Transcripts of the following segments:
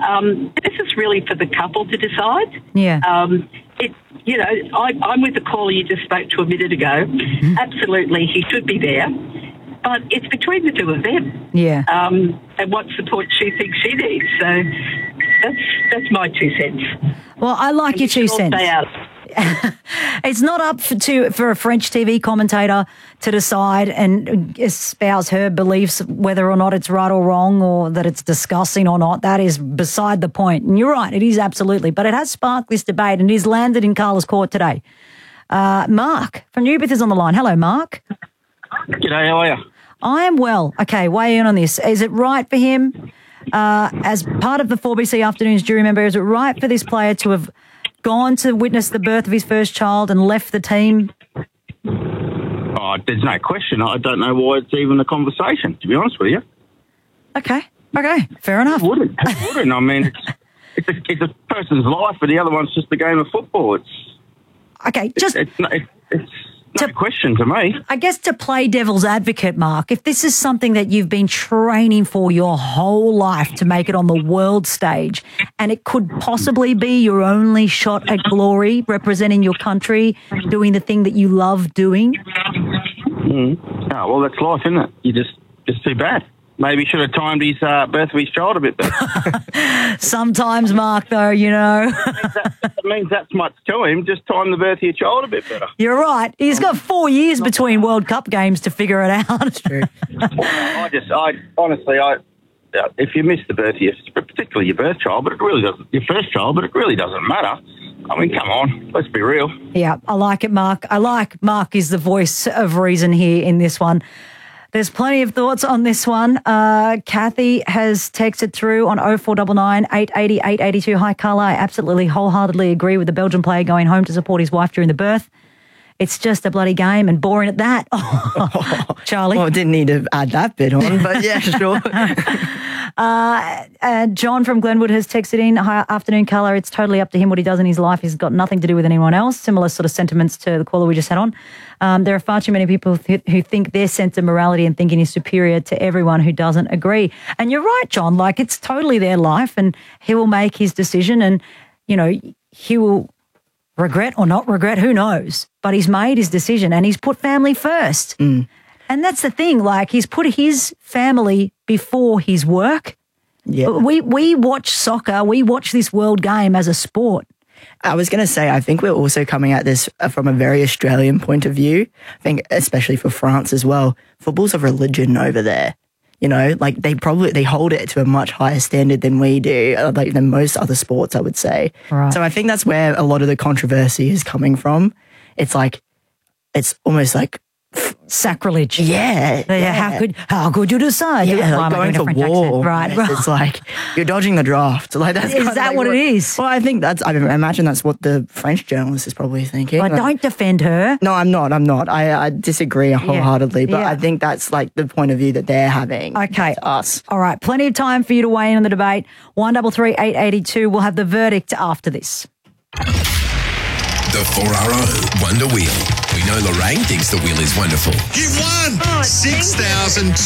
This is really for the couple to decide. Yeah. I'm with the caller you just spoke to a minute ago. Mm-hmm. Absolutely, he should be there. But it's between the two of them. Yeah. And what support she thinks she needs. So that's my 2 cents. Well, I like your 2 cents. Stay out. It's not up for a French TV commentator to decide and espouse her beliefs, whether or not it's right or wrong or that it's disgusting or not. That is beside the point. And you're right, it is absolutely. But it has sparked this debate and it has landed in Carla's court today. Mark from Newbith is on the line. Hello, Mark. G'day, how are you? I am well. Okay, weigh in on this. Is it right for him, as part of the 4BC Afternoons jury member, is it right for this player to have gone to witness the birth of his first child and left the team? Oh, there's no question. I don't know why it's even a conversation, to be honest with you. Okay, fair enough. Who wouldn't? I mean, it's a person's life, but the other one's just a game of football. It's no question to me. I guess to play devil's advocate, Mark, if this is something that you've been training for your whole life to make it on the world stage, and it could possibly be your only shot at glory, representing your country, doing the thing that you love doing. Oh, well, that's life, isn't it? It's too bad. Maybe should have timed his birth of his child a bit better. Sometimes, Mark, though, you know. It means that's much to him. Just time the birth of your child a bit better. You're right. He's got 4 years between World Cup games to figure it out. That's true. Honestly, if you miss the birth of particularly your birth child, but it really doesn't, your first child, but it really doesn't matter. I mean, come on, let's be real. Yeah, I like it, Mark. Mark is the voice of reason here in this one. There's plenty of thoughts on this one. Kathy has texted through on 0499 880 882. Hi, Carla. I absolutely wholeheartedly agree with the Belgian player going home to support his wife during the birth. It's just a bloody game and boring at that. Charlie? Well, I didn't need to add that bit on, but yeah, sure. John from Glenwood has texted in, hi, afternoon, Carla. It's totally up to him what he does in his life. He's got nothing to do with anyone else. Similar sort of sentiments to the caller we just had on. There are far too many people who think their sense of morality and thinking is superior to everyone who doesn't agree. And you're right, John, like it's totally their life and he will make his decision and, you know, he will regret or not regret, who knows? But he's made his decision and he's put family first. Mm. And that's the thing, like he's put his family before his work. Yeah. We watch soccer, we watch this world game as a sport. I was going to say, I think we're also coming at this from a very Australian point of view. I think especially for France as well. Football's a religion over there. You know, like they hold it to a much higher standard than we do, like than most other sports, I would say. Right. So I think that's where a lot of the controversy is coming from. It's like, it's almost like sacrilege. Yeah. How could you decide? Yeah, like going to war. Right. It's like you're dodging the draft. Like that's is that what it is? Well, I think I imagine that's what the French journalist is probably thinking. Well, don't defend her. No, I'm not. I disagree wholeheartedly, but I think that's like the point of view that they're having. Okay. Us. All right. Plenty of time for you to weigh in on the debate. 133 882. We'll have the verdict after this. The 4RO Wonder Wheel. We know Lorraine thinks the wheel is wonderful. You won $6,250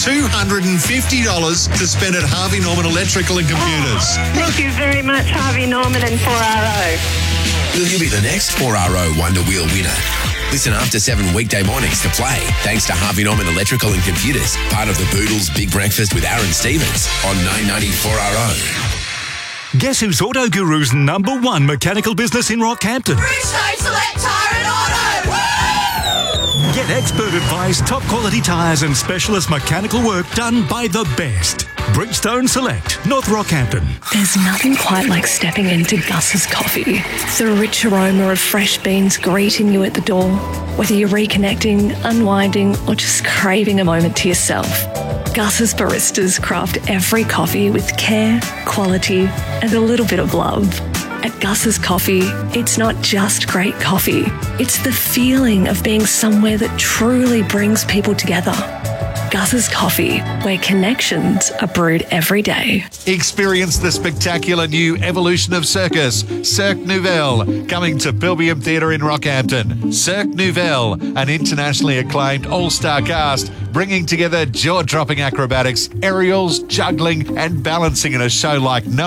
to spend at Harvey Norman Electrical and Computers. Thank you very much, Harvey Norman and 4RO. Will you be the next 4RO Wonder Wheel winner? Listen after 7 weekday mornings to play, thanks to Harvey Norman Electrical and Computers, part of the Boodles Big Breakfast with Aaron Stevens on 990 4RO. Guess who's Auto Guru's #1 mechanical business in Rockhampton? Bridgestone Select Tyre and Auto! Woo! Get expert advice, top quality tyres and specialist mechanical work done by the best. Bridgestone Select, North Rockhampton. There's nothing quite like stepping into Gus's Coffee. The rich aroma of fresh beans greeting you at the door. Whether you're reconnecting, unwinding, or just craving a moment to yourself. Gus's baristas craft every coffee with care, quality, and a little bit of love. At Gus's Coffee, it's not just great coffee. It's the feeling of being somewhere that truly brings people together. Gus's Coffee, where connections are brewed every day. Experience the spectacular new evolution of circus, Cirque Nouvelle, coming to Pilbeam Theatre in Rockhampton. Cirque Nouvelle, an internationally acclaimed all-star cast, bringing together jaw-dropping acrobatics, aerials, juggling and balancing in a show like no